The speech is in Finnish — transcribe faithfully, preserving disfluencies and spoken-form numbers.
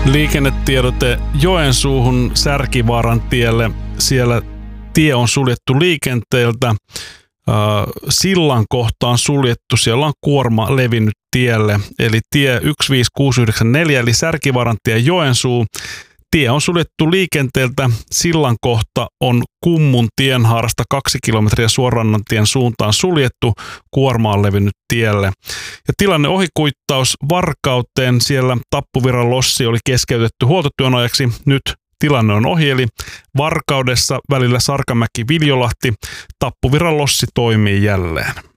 Liikennetiedote Joensuuhun Särkivaaran tielle. Siellä tie on suljettu liikenteeltä. Sillan kohta on suljettu. Siellä on kuorma levinnyt tielle. Eli tie yksi viisi kuusi yhdeksän neljä eli Särkivaaran tie Joensuu. Tie on suljettu liikenteeltä. Sillan kohta on Kummun tienhaarasta kaksi kilometriä Suorannantien suuntaan suljettu. Kuorma on levinnyt tielle. Ja tilanne ohikuittaus Varkauteen. Siellä Tappuvirran lossi oli keskeytetty huoltotyön ajaksi. Nyt tilanne on ohi, eli Varkaudessa välillä Sarkamäki-Viljolahti Tappuvirran lossi toimii jälleen.